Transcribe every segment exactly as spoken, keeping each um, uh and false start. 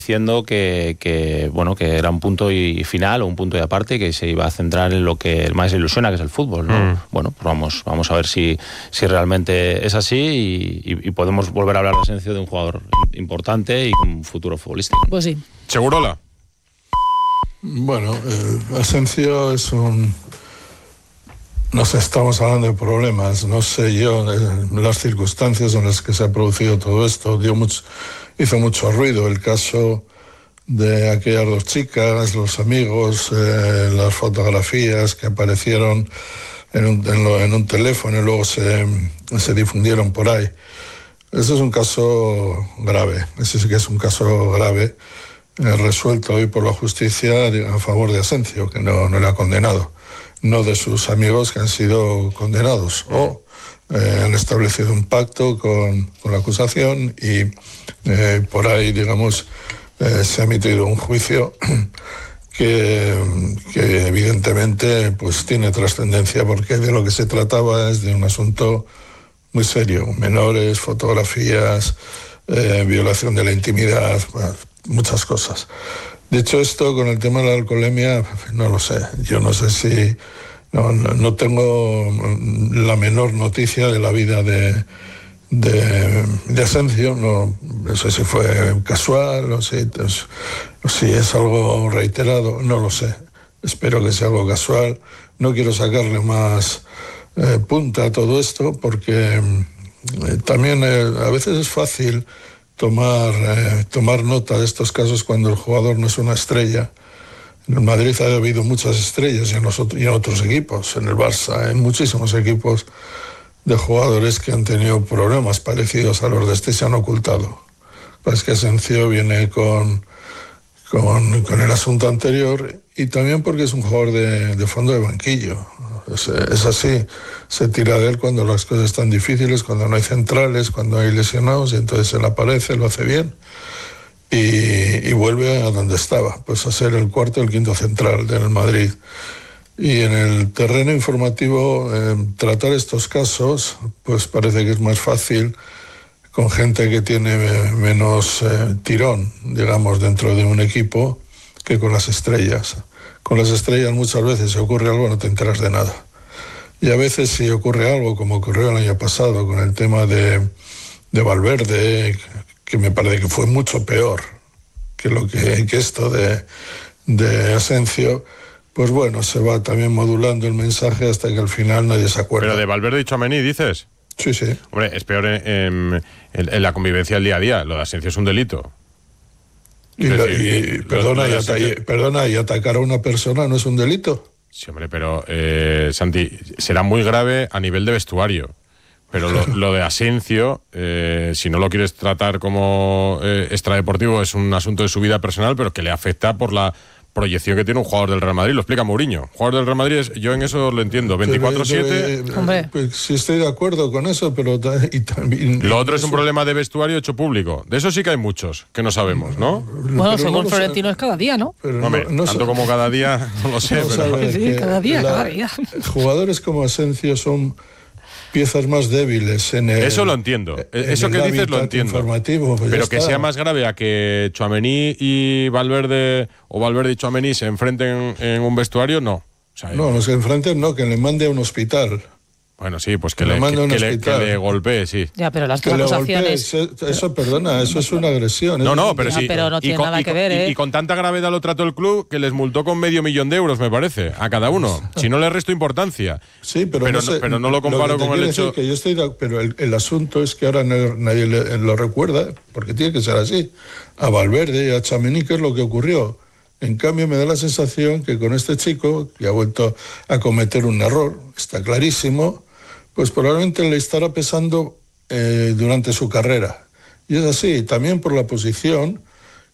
diciendo que, que bueno que era un punto y final o un punto y aparte, que se iba a centrar en lo que más ilusiona, que es el fútbol, ¿no? Mm. Bueno, pues vamos vamos a ver si, si realmente es así y, y, y podemos volver a hablar de Asensio, de un jugador importante y con un futuro futbolista. Pues sí. ¿Segurola? Bueno, eh, Asensio es un... No sé, estamos hablando de problemas, no sé yo, eh, las circunstancias en las que se ha producido todo esto, dio mucho, hizo mucho ruido el caso de aquellas dos chicas, los amigos, eh, las fotografías que aparecieron en un, en, lo, en un teléfono y luego se, se difundieron por ahí. Ese es un caso grave, ese sí que es un caso grave, eh, resuelto hoy por la justicia a favor de Asensio, que no, no le ha condenado, no de sus amigos que han sido condenados o eh, han establecido un pacto con, con la acusación y eh, por ahí, digamos, eh, se ha emitido un juicio que, que evidentemente pues tiene trascendencia, porque de lo que se trataba es de un asunto muy serio, menores, fotografías, eh, violación de la intimidad, bueno, muchas cosas. Dicho esto, con el tema de la alcoholemia, no lo sé. Yo no sé si... No, no, no tengo la menor noticia de la vida de, de, de Asensio. No, no sé si fue casual o si, o si es algo reiterado. No lo sé. Espero que sea algo casual. No quiero sacarle más eh, punta a todo esto porque eh, también eh, a veces es fácil tomar, eh, tomar nota de estos casos cuando el jugador no es una estrella. En el Madrid ha habido muchas estrellas y en, los otros, y en otros equipos, en el Barça, en muchísimos equipos de jugadores que han tenido problemas parecidos a los de este, se han ocultado. Es que Asensio viene con, con, con el asunto anterior y también porque es un jugador de, de fondo de banquillo. Es, es así, se tira de él cuando las cosas están difíciles, cuando no hay centrales, cuando hay lesionados, y entonces él aparece, lo hace bien y, y vuelve a donde estaba, pues a ser el cuarto o el quinto central del Madrid. Y en el terreno informativo, eh, tratar estos casos, pues parece que es más fácil con gente que tiene menos eh, tirón, digamos, dentro de un equipo, que con las estrellas. Con las estrellas muchas veces si ocurre algo no te enteras de nada. Y a veces si ocurre algo, como ocurrió el año pasado con el tema de, de Valverde, que me parece que fue mucho peor que, lo que, que esto de, de Asensio, pues bueno, se va también modulando el mensaje hasta que al final nadie se acuerda. Pero de Valverde y Tchouaméni, ¿dices? Sí, sí. Hombre, es peor en, en, en la convivencia del día a día. Lo de Asensio es un delito. Y, lo, y, y, perdona, y, ata- y, perdona, y atacar a una persona no es un delito. Sí, hombre, pero, eh, Santi, será muy grave a nivel de vestuario. Pero lo, lo de Asensio, eh, si no lo quieres tratar como eh, extradeportivo, es un asunto de su vida personal, pero que le afecta por la proyección que tiene un jugador del Real Madrid. Lo explica Mourinho. Jugador del Real Madrid, es, yo en eso lo entiendo, veinticuatro siete. Hombre. Pues sí, estoy de acuerdo con eso, pero y también... Lo otro es un eso... problema de vestuario hecho público. De eso sí que hay muchos que no sabemos, ¿no? Bueno, pero según no Florentino sabe. es cada día, ¿no? Pero Hombre, no, no tanto sabe. como cada día, no lo sé. No pero... sabe Sí, que cada día, la- cada día. Jugadores como Asensio son piezas más débiles en el... Eso lo entiendo. en Eso el que dices lo hábitat entiendo. informativo, pues Pero ya que está. sea más grave a que Tchouaméni y Valverde o Valverde y Tchouaméni se enfrenten en un vestuario, no. O sea, No, los que enfrenten no, que le mande a un hospital. bueno, sí, pues que, Que le, lo mande a que, un que le, que hospital. le golpee, sí. Ya, pero las Que le acusaciones... golpee, eso, eso, perdona, eso es una agresión. No, eso no, es un pero Ya, sí. delito. pero no y tiene con- nada y que con- ver, y- ¿eh? Y con tanta gravedad lo trató el club que les multó con medio millón de euros, me parece, a cada uno. Si no le resto importancia. Sí, pero, Pero no, no- sé, pero no lo comparo que te con el quiero hecho- decir que yo estoy de- pero el, el asunto es que ahora no- nadie le- lo recuerda, porque tiene que ser así. A Valverde y a Tchouaméni, ¿qué es lo que ocurrió? En cambio, me da la sensación que con este chico, que ha vuelto a cometer un error, está clarísimo, pues probablemente le estará pesando eh, durante su carrera. Y es así, también por la posición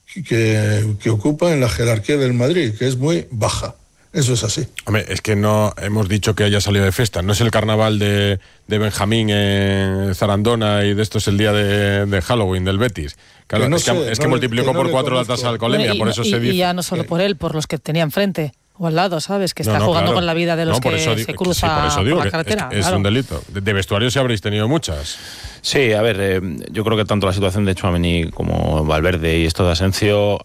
que, que ocupa en la jerarquía del Madrid, que es muy baja. Eso es así. Hombre, es que no hemos dicho que haya salido de fiesta. No es el carnaval de, de Benjamín en Zarandona y de esto es el día de, de Halloween del Betis. Claro, Que no es que, sé, es que no le- multiplicó que no por le cuatro la conozco. tasa de alcoholemia, Bueno, y, por eso y- se dice. y ya no solo por él, por los que tenía enfrente o al lado, ¿sabes? Que está No, no, jugando claro. con la vida de los No, por que eso se digo- cruza sí, por eso digo por que la carretera. Es, es claro. un delito. De, de vestuario sí habréis tenido muchas. Sí, a ver, eh, yo creo que tanto la situación de Tchouaméni como Valverde y esto de Asensio